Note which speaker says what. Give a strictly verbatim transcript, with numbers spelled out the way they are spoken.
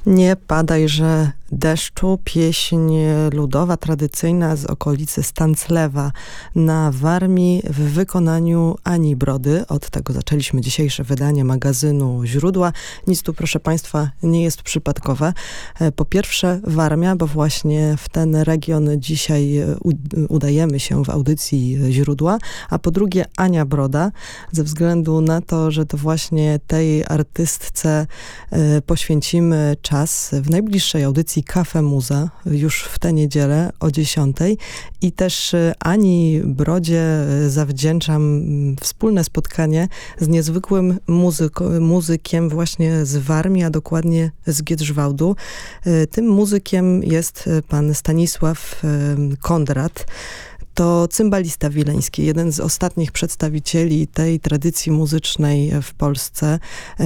Speaker 1: Nie padajże deszczu, pieśń ludowa, tradycyjna z okolicy Stanclewa na Warmii w wykonaniu Ani Brody. Od tego zaczęliśmy dzisiejsze wydanie magazynu Źródła. Nic tu, proszę Państwa, nie jest przypadkowe. Po pierwsze Warmia, bo właśnie w ten region dzisiaj udajemy się w audycji Źródła, a po drugie Ania Broda, ze względu na to, że to właśnie tej artystce poświęcimy czas w najbliższej audycji Cafe Muza, już w tę niedzielę o dziesiątej. I też Ani Brodzie zawdzięczam wspólne spotkanie z niezwykłym muzyko, muzykiem właśnie z Warmii, a dokładnie z Giedrzwałdu. Tym muzykiem jest pan Stanisław Kondrat. To cymbalista wileński, jeden z ostatnich przedstawicieli tej tradycji muzycznej w Polsce.